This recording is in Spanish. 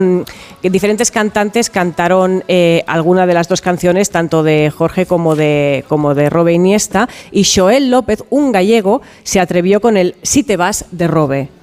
diferentes cantantes cantaron alguna de las dos canciones, tanto de Jorge como de Robe Iniesta, y Xoel López, un gallego, se atrevió con el Si te vas de Robe.